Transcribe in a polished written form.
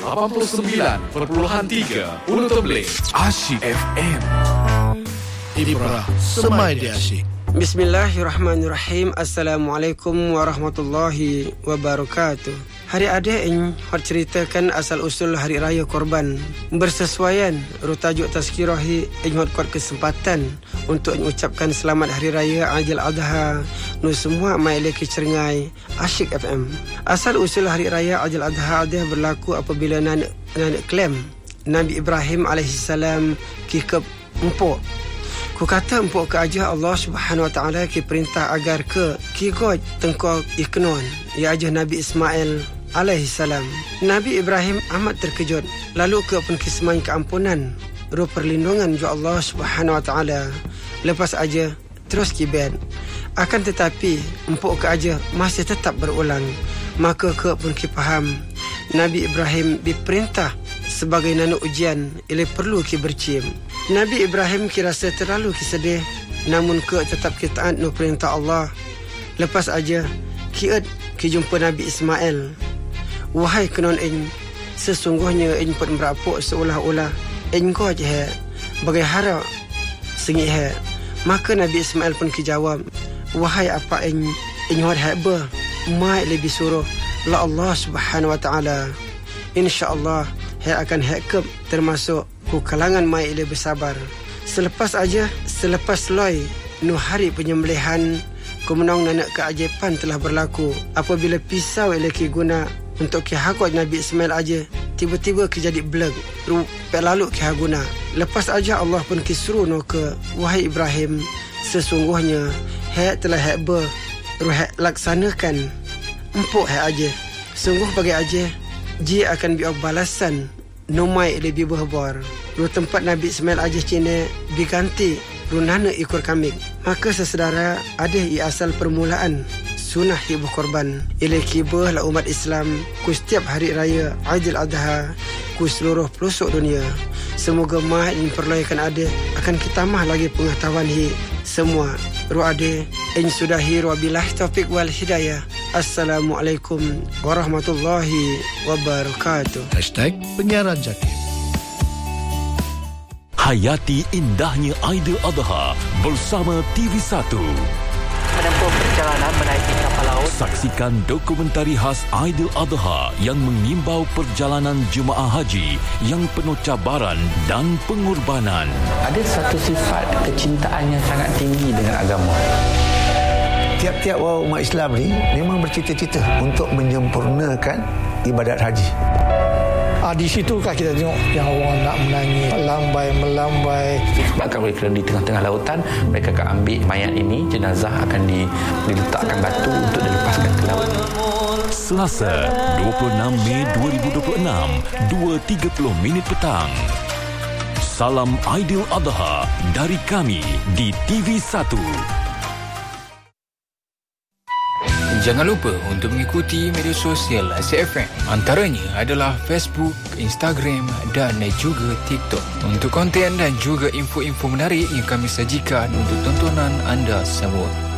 89.3 Ulu Temblik. Asyik FM. Ibrah Semai Dia Asyik. Bismillahirrahmanirrahim. Assalamualaikum warahmatullahi wabarakatuh. Hari adik ing hot ceritakan asal usul hari raya korban bersesuaian rutajuk tazkirahi ing hot kuat kesempatan untuk mengucapkan selamat hari raya Aidil Adha nu semua mai leki ceringai Asyik FM. Asal usul hari raya Aidil Adha ada berlaku apabila nanak klaim Nabi Ibrahim alaihissalam kikep empuk. Ku kata empuk ke aja Allah Subhanahu Wa Taala ki perintah agar ke ki god tengkol iknon ya aja Nabi Ismail alaihi salam. Nabi Ibrahim amat terkejut lalu ke penkisman keampunan ru perlindungan ju Allah Subhanahu Wa Taala. Lepas aja terus ki bed. Akan tetapi empuk ke aja masih tetap berulang. Maka ke pun ki faham Nabi Ibrahim diperintah sebagai nanu ujian ia perlu ki bercium. Nabi Ibrahim rasa terlalu sedih, namun ke tetap ki taat nu perintah Allah. Lepas aja ki jumpa Nabi Ismail. Wahai kenon ing, sesungguhnya ing pun merapuk seolah-olah ing ko je bagai harap sengih he. Maka Nabi Ismail pun ki jawab, wahai apa ing hot haba mai lebih suruh la Allah Subhanahu Wa Taala. Insya-Allah he akan hekep termasuk ku kalangan mai ile bersabar. Selepas loy nu hari penyembelihan kemenang nanak keajaiban telah berlaku apabila pisau ile ki guna untuk ki hakut Nabi Ismail aja tiba-tiba ki jadi bleg pe lalu ki guna. Lepas aja Allah pun ki suruh no ke wahai Ibrahim sesungguhnya he telah heba ruh laksanakan empuk he aja sungguh bagi aja ji akan biok balasan nomai lebih berbar. Ru tempat Nabi Ismail aja Cina diganti ru nana ikut kambing. Maka sesedara ada asal permulaan sunah ibu korban. Ia kibah lah umat Islam ku setiap hari raya Aidil Adha ku seluruh pelosok dunia. Semoga mah ini perlayakan ada akan kita mah lagi pengetahuan semua. Ru ada in sudahi wabillahi taufik wal hidayah. Assalamualaikum warahmatullahi wabarakatuh. #penyiaran Jakir. Hayati indahnya Aidil Adha bersama TV1. Menempuh perjalanan menaiki kapal laut. Saksikan dokumentari khas Aidil Adha yang mengimbau perjalanan jemaah haji yang penuh cabaran dan pengorbanan. Ada satu sifat kecintaan yang sangat tinggi dengan agama. Tiap-tiap umat Islam ni memang bercita-cita untuk menyempurnakan ibadat haji. Di situkah kita tengok yang orang nak menangis, melambai. Sebabkan mereka di tengah-tengah lautan, mereka akan ambil mayat ini, jenazah akan diletakkan batu untuk dilepaskan ke laut. Selasa, 26 Mei 2026, 2.30 petang. Salam Aidil Adha dari kami di TV1. Jangan lupa untuk mengikuti media sosial Asyik FM. Antaranya adalah Facebook, Instagram dan juga TikTok. Untuk konten dan juga info-info menarik yang kami sajikan untuk tontonan anda semua.